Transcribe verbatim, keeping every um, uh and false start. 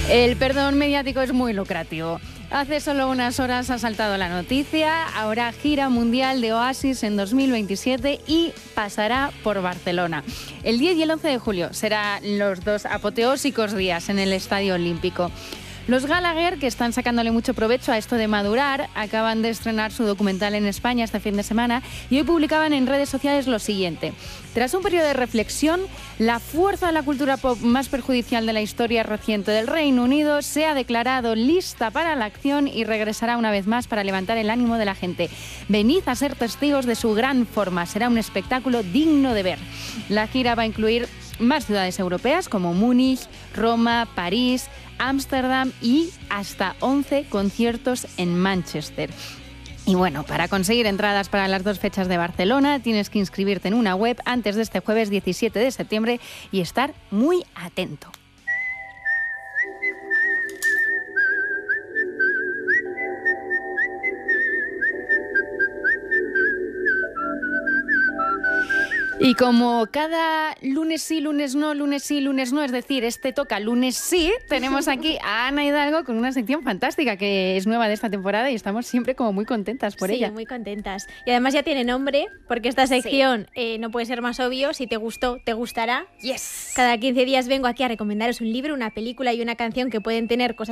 El perdón mediático es muy lucrativo. Hace solo unas horas ha saltado la noticia, habrá gira mundial de Oasis en dos mil veintisiete y pasará por Barcelona. El diez y el once de julio serán los dos apoteósicos días en el Estadio Olímpico. Los Gallagher, que están sacándole mucho provecho a esto de madurar, acaban de estrenar su documental en España este fin de semana y hoy publicaban en redes sociales lo siguiente. Tras un periodo de reflexión, la fuerza de la cultura pop más perjudicial de la historia reciente del Reino Unido se ha declarado lista para la acción y regresará una vez más para levantar el ánimo de la gente. Venid a ser testigos de su gran forma. Será un espectáculo digno de ver. La gira va a incluir más ciudades europeas como Múnich, Roma, París, Ámsterdam y hasta once conciertos en Manchester. Y bueno, para conseguir entradas para las dos fechas de Barcelona tienes que inscribirte en una web antes de este jueves diecisiete de septiembre y estar muy atento. Y como cada lunes sí, lunes no, lunes sí, lunes no, es decir, este toca lunes sí, tenemos aquí a Ana Hidalgo con una sección fantástica que es nueva de esta temporada y estamos siempre como muy contentas por sí, ella. Sí, muy contentas. Y además ya tiene nombre, porque esta sección sí. eh, no puede ser más obvio. Si te gustó, te gustará. Yes. Cada quince días vengo aquí a recomendaros un libro, una película y una canción que pueden tener cosas